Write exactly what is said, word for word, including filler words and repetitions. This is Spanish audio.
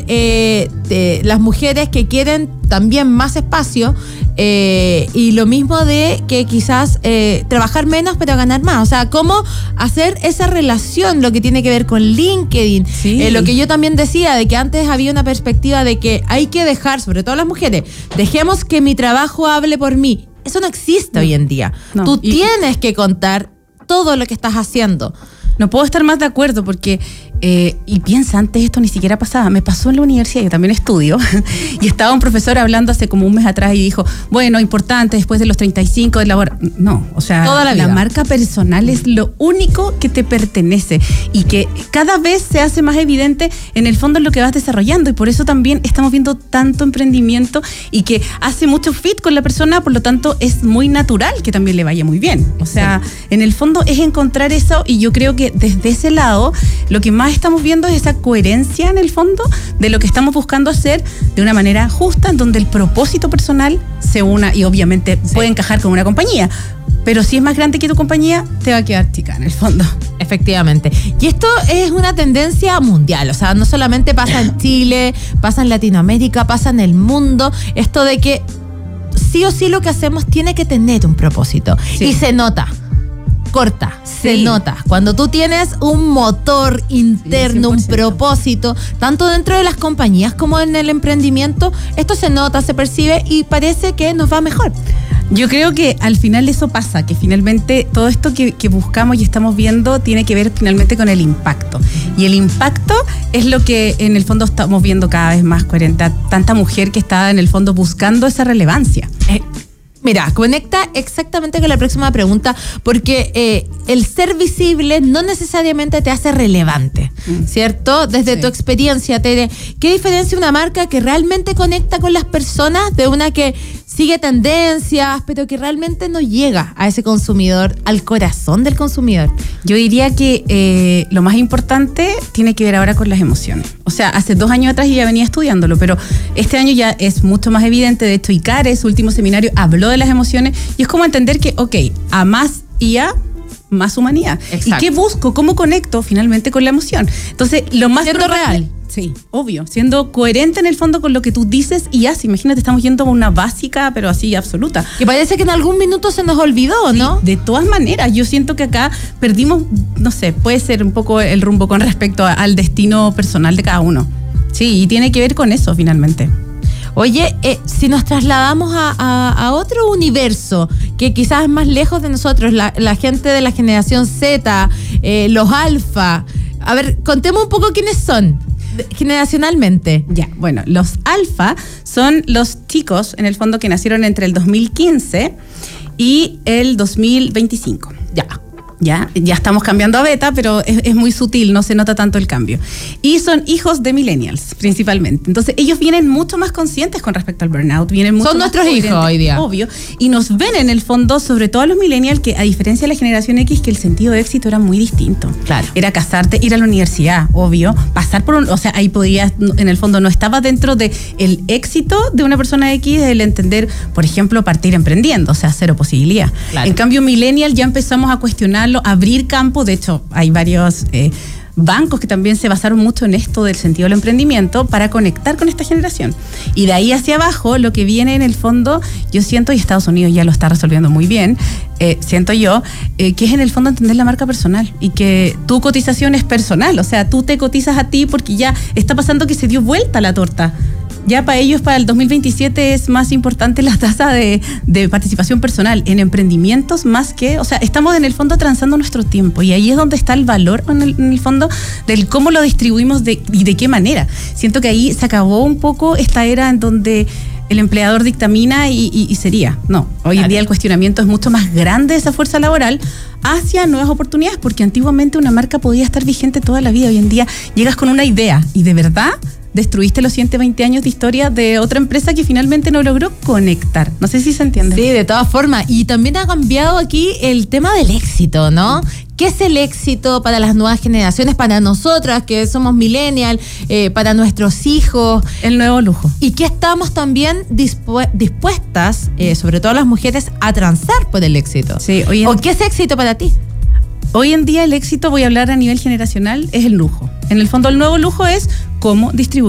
eh, de las mujeres que quieren también más espacio, eh, y lo mismo de que quizás eh, trabajar menos pero ganar más. O sea, cómo hacer esa relación, lo que tiene que ver con LinkedIn. Sí. Eh, lo que yo también decía, de que antes había una perspectiva de que hay que dejar, sobre todo las mujeres, dejemos que mi trabajo hable por mí. Eso no existe no. hoy en día. No. Tú y, tienes que contar todo lo que estás haciendo. No puedo estar más de acuerdo porque, eh, y piensa, antes esto ni siquiera pasaba. Me pasó en la universidad, yo también estudio, y estaba un profesor hablando hace como un mes atrás y dijo, bueno, importante después de los treinta y cinco de labor. No, o sea, Toda la, la marca personal es lo único que te pertenece y que cada vez se hace más evidente en el fondo en lo que vas desarrollando, y por eso también estamos viendo tanto emprendimiento y que hace mucho fit con la persona, por lo tanto es muy natural que también le vaya muy bien. O sea, sí. en el fondo es encontrar eso, y yo creo que desde ese lado lo que más estamos viendo es esa coherencia en el fondo de lo que estamos buscando hacer de una manera justa, en donde el propósito personal se una, y obviamente sí. puede encajar con una compañía, pero si es más grande que tu compañía, te va a quedar chica en el fondo. Efectivamente. Y esto es una tendencia mundial, o sea, no solamente pasa en Chile, pasa en Latinoamérica, pasa en el mundo, esto de que sí o sí lo que hacemos tiene que tener un propósito, sí. y se nota. Corta, se sí. nota. Cuando tú tienes un motor interno, sí, un propósito, tanto dentro de las compañías como en el emprendimiento, esto se nota, se percibe y parece que nos va mejor. Yo creo que al final eso pasa, que finalmente todo esto que, que buscamos y estamos viendo tiene que ver finalmente con el impacto. Y el impacto es lo que en el fondo estamos viendo cada vez más coherente. Tanta mujer que está en el fondo buscando esa relevancia. Eh, Mira, conecta exactamente con la próxima pregunta, porque eh, el ser visible no necesariamente te hace relevante, mm. ¿cierto? Desde sí. tu experiencia, Tere, ¿qué diferencia una marca que realmente conecta con las personas de una que sigue tendencias, pero que realmente no llega a ese consumidor, al corazón del consumidor? Yo diría que eh, lo más importante tiene que ver ahora con las emociones. O sea, hace dos años atrás yo ya venía estudiándolo, pero este año ya es mucho más evidente. De hecho, ICARE, su último seminario, habló de las emociones, y es como entender que, ok, a más I A, más humanidad. Exacto. ¿Y qué busco? ¿Cómo conecto finalmente con la emoción? Entonces, lo más siendo probable, real. Sí, obvio, siendo coherente en el fondo con lo que tú dices y haces. Imagínate, estamos yendo a una básica, pero así absoluta. Que parece que en algún minuto se nos olvidó, ¿no? Sí, de todas maneras, yo siento que acá perdimos, no sé, puede ser un poco el rumbo con respecto a, al destino personal de cada uno. Sí, y tiene que ver con eso finalmente. Oye, eh, si nos trasladamos a, a, a otro universo que quizás es más lejos de nosotros, la, la gente de la generación Z, eh, los alfa, a ver, contemos un poco quiénes son generacionalmente. Ya, bueno, los alfa son los chicos, en el fondo, que nacieron entre el dos mil quince y el dos mil veinticinco. Ya. Ya, ya estamos cambiando a beta, pero es, es muy sutil, no se nota tanto el cambio. Y son hijos de millennials, principalmente. Entonces, ellos vienen mucho más conscientes con respecto al burnout. Vienen mucho son más nuestros hijos hoy día. Obvio. Y nos ven en el fondo, sobre todo a los millennials, que a diferencia de la generación X, que el sentido de éxito era muy distinto. Claro. Era casarte, ir a la universidad, obvio. Pasar por un... O sea, ahí podías, en el fondo, no estaba dentro del éxito de una persona X el entender, por ejemplo, partir emprendiendo. O sea, cero posibilidad. Claro. En cambio, millennial ya empezamos a cuestionar abrir campo. De hecho, hay varios eh, bancos que también se basaron mucho en esto del sentido del emprendimiento para conectar con esta generación. Y de ahí hacia abajo, lo que viene en el fondo, yo siento, y Estados Unidos ya lo está resolviendo muy bien, eh, siento yo, eh, que es en el fondo entender la marca personal y que tu cotización es personal. O sea, tú te cotizas a ti porque ya está pasando que se dio vuelta la torta. Ya para ellos, para el dos mil veintisiete es más importante la tasa de, de participación personal en emprendimientos más que, o sea, estamos en el fondo transando nuestro tiempo, y ahí es donde está el valor en el, en el fondo del cómo lo distribuimos de, y de qué manera. Siento que ahí se acabó un poco esta era en donde el empleador dictamina y, y, y sería. No, hoy claro. en día el cuestionamiento es mucho más grande de esa fuerza laboral hacia nuevas oportunidades, porque antiguamente una marca podía estar vigente toda la vida. Hoy en día llegas con una idea y de verdad destruiste los ciento veinte años de historia de otra empresa que finalmente no logró conectar. No sé si se entiende. Sí, de todas formas. Y también ha cambiado aquí el tema del éxito, ¿no? ¿Qué es el éxito para las nuevas generaciones, para nosotras que somos millennial, eh, para nuestros hijos? El nuevo lujo. Y que estamos también dispu- dispuestas, eh, sobre todo las mujeres, a transar por el éxito. Sí, hoy en... ¿O qué es éxito para ti? Hoy en día el éxito, voy a hablar a nivel generacional, es el lujo. En el fondo el nuevo lujo es cómo distribuir